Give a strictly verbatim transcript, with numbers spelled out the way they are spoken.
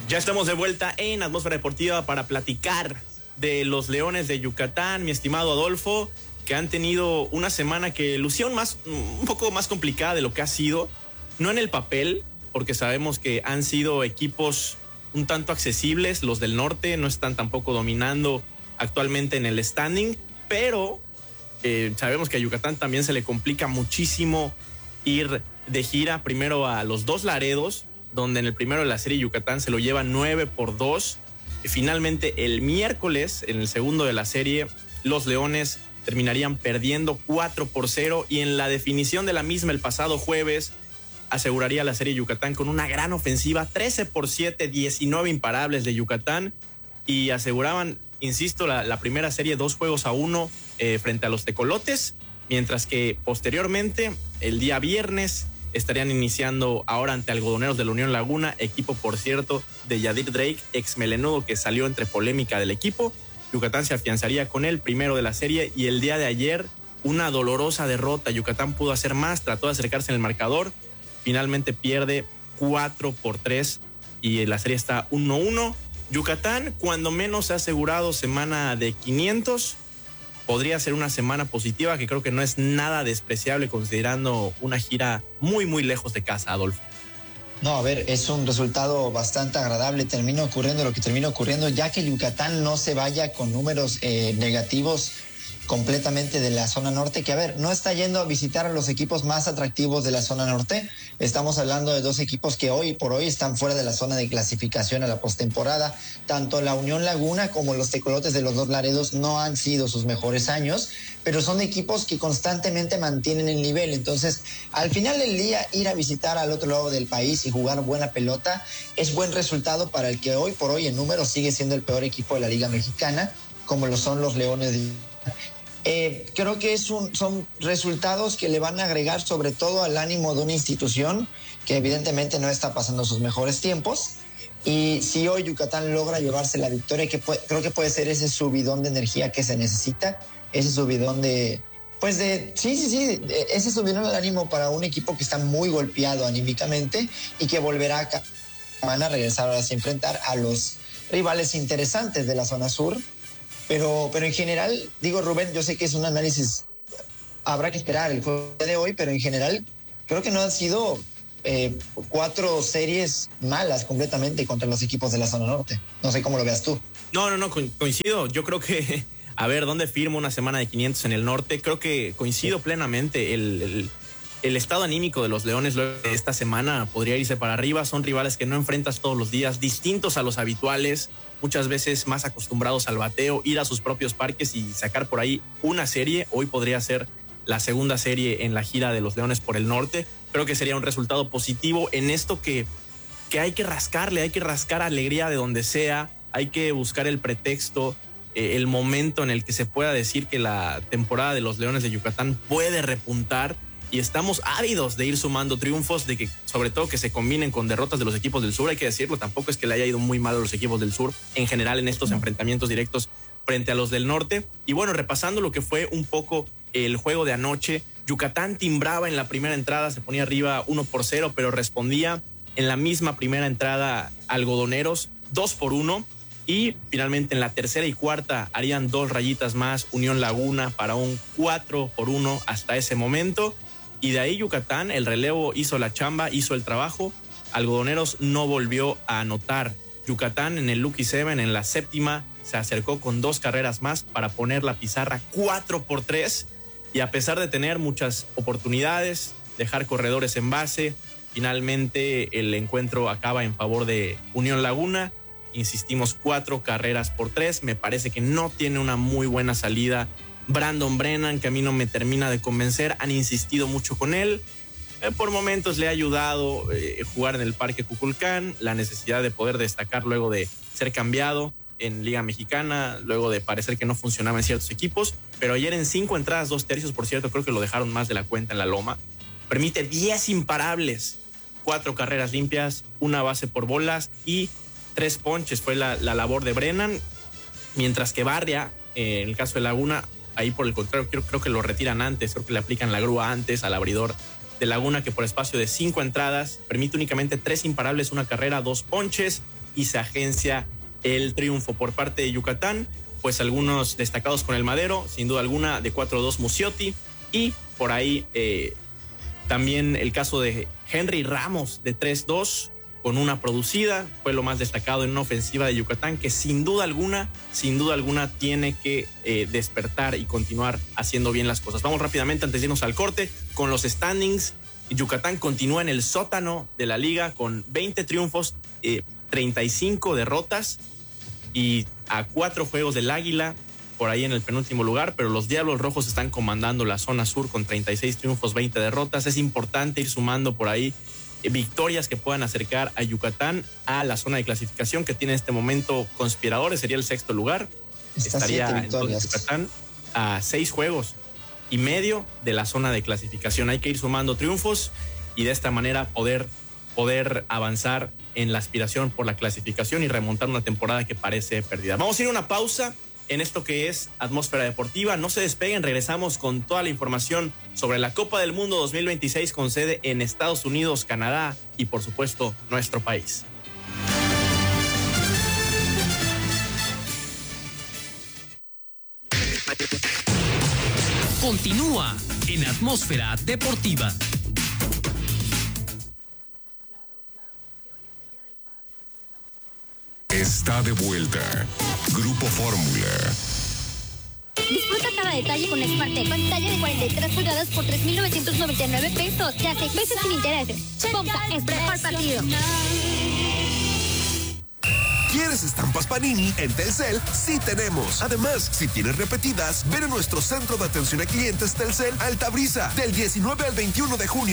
Ya estamos de vuelta en Atmósfera Deportiva para platicar de los Leones de Yucatán, mi estimado Adolfo, que han tenido una semana que lucieron más, un poco más complicada de lo que ha sido, no en el papel, porque sabemos que han sido equipos un tanto accesibles, los del norte no están tampoco dominando actualmente en el standing, pero eh, sabemos que a Yucatán también se le complica muchísimo ir de gira primero a los dos Laredos, donde en el primero de la serie Yucatán se lo lleva nueve por dos. Y finalmente el miércoles, en el segundo de la serie, los Leones terminarían perdiendo cuatro por cero, y en la definición de la misma el pasado jueves aseguraría la serie Yucatán con una gran ofensiva, trece por siete, diecinueve imparables de Yucatán, y aseguraban, insisto, la, la primera serie dos juegos a uno eh, frente a los Tecolotes, mientras que posteriormente, el día viernes, estarían iniciando ahora ante Algodoneros de la Unión Laguna, equipo, por cierto, de Yadir Drake, ex melenudo, que salió entre polémica del equipo. Yucatán se afianzaría con él primero de la serie, y el día de ayer, una dolorosa derrota. Yucatán pudo hacer más, trató de acercarse en el marcador, finalmente pierde cuatro por tres y la serie está uno uno. Yucatán, cuando menos, ha asegurado semana de quinientos. Podría ser una semana positiva, que creo que no es nada despreciable considerando una gira muy, muy lejos de casa, Adolfo. No, a ver, es un resultado bastante agradable. Termina ocurriendo lo que termina ocurriendo, ya que Yucatán no se vaya con números eh, negativos completamente de la zona norte, que a ver, no está yendo a visitar a los equipos más atractivos de la zona norte. Estamos hablando de dos equipos que hoy por hoy están fuera de la zona de clasificación a la postemporada. Tanto la Unión Laguna como los Tecolotes de los dos Laredos no han sido sus mejores años, pero son equipos que constantemente mantienen el nivel. Entonces, al final del día, ir a visitar al otro lado del país y jugar buena pelota es buen resultado para el que hoy por hoy en números sigue siendo el peor equipo de la Liga Mexicana, como lo son los Leones de Eh, creo que es un, son resultados que le van a agregar sobre todo al ánimo de una institución que evidentemente no está pasando sus mejores tiempos, y si hoy Yucatán logra llevarse la victoria, que puede, creo que puede ser ese subidón de energía que se necesita, ese subidón de, pues de, sí, sí, sí, ese subidón de ánimo para un equipo que está muy golpeado anímicamente y que volverá a, van a regresar ahora a enfrentar a los rivales interesantes de la zona sur. Pero, pero en general, digo, Rubén, yo sé que es un análisis, habrá que esperar el juego de hoy, pero en general creo que no han sido eh, cuatro series malas completamente contra los equipos de la zona norte. No sé cómo lo veas tú. No, no, no, coincido. Yo creo que, a ver, ¿dónde firmo una semana de quinientos en el norte? Creo que coincido sí. plenamente. El, el, el estado anímico de los Leones luego de esta semana podría irse para arriba. Son rivales que no enfrentas todos los días, distintos a los habituales, muchas veces más acostumbrados al bateo, ir a sus propios parques y sacar por ahí una serie. Hoy podría ser la segunda serie en la gira de los Leones por el norte. Creo que sería un resultado positivo en esto que, que hay que rascarle, hay que rascar alegría de donde sea, hay que buscar el pretexto, eh, el momento en el que se pueda decir que la temporada de los Leones de Yucatán puede repuntar, y estamos ávidos de ir sumando triunfos, de que sobre todo que se combinen con derrotas de los equipos del sur. Hay que decirlo, tampoco es que le haya ido muy mal a los equipos del sur en general en estos enfrentamientos directos frente a los del norte. Y bueno, repasando lo que fue un poco el juego de anoche, Yucatán timbraba en la primera entrada, se ponía arriba uno por cero, pero respondía en la misma primera entrada Algodoneros dos por uno, y finalmente en la tercera y cuarta harían dos rayitas más Unión Laguna para un cuatro por uno hasta ese momento. Y de ahí Yucatán, el relevo hizo la chamba, hizo el trabajo. Algodoneros no volvió a anotar. Yucatán en el Lucky Seven, en la séptima, se acercó con dos carreras más para poner la pizarra cuatro por tres. Y a pesar de tener muchas oportunidades, dejar corredores en base, finalmente el encuentro acaba en favor de Unión Laguna. Insistimos, cuatro carreras por tres. Me parece que no tiene una muy buena salida Brandon Brennan, que a mí no me termina de convencer. Han insistido mucho con él. Eh, por momentos le ha ayudado eh, jugar en el Parque Cuculcán, la necesidad de poder destacar luego de ser cambiado en Liga Mexicana, luego de parecer que no funcionaba en ciertos equipos. Pero ayer en cinco entradas, dos tercios, por cierto, creo que lo dejaron más de la cuenta en la loma. Permite diez imparables, cuatro carreras limpias, una base por bolas y tres ponches. Fue la, la labor de Brennan. Mientras que Barria, eh, en el caso de Laguna, ahí por el contrario, creo, creo que lo retiran antes, creo que le aplican la grúa antes al abridor de Laguna, que por espacio de cinco entradas permite únicamente tres imparables, una carrera, dos ponches. y se agencia el triunfo por parte de Yucatán. Pues algunos destacados con el Madero, sin duda alguna, de cuatro dos Muciotti, y por ahí eh, también el caso de Henry Ramos de tres dos con una producida, fue lo más destacado en una ofensiva de Yucatán que sin duda alguna, sin duda alguna tiene que eh, despertar y continuar haciendo bien las cosas. Vamos rápidamente antes de irnos al corte con los standings. Yucatán continúa en el sótano de la liga con veinte triunfos, eh, treinta y cinco derrotas y a cuatro juegos del Águila por ahí en el penúltimo lugar, pero los Diablos Rojos están comandando la zona sur con treinta y seis triunfos, veinte derrotas. Es importante ir sumando por ahí victorias que puedan acercar a Yucatán a la zona de clasificación que tiene en este momento conspiradores, sería el sexto lugar. Está Estaría entonces Yucatán a seis juegos y medio de la zona de clasificación. Hay que ir sumando triunfos y de esta manera poder, poder avanzar en la aspiración por la clasificación y remontar una temporada que parece perdida. Vamos a ir a una pausa en esto que es Atmósfera Deportiva. No se despeguen, regresamos con toda la información sobre la Copa del Mundo dos mil veintiséis con sede en Estados Unidos, Canadá y por supuesto nuestro país. Continúa en Atmósfera Deportiva. Está de vuelta Grupo Fórmula. Disfruta cada detalle con Smartec. Pantalla de cuarenta y tres pulgadas por tres mil novecientos noventa y nueve pesos. Ya seis meses sin intereses. Ponga es mejor partido. ¿Quieres estampas Panini? En Telcel sí tenemos. Además, si tienes repetidas, ven a nuestro centro de atención a clientes Telcel Altabrisa del diecinueve al veintiuno de junio.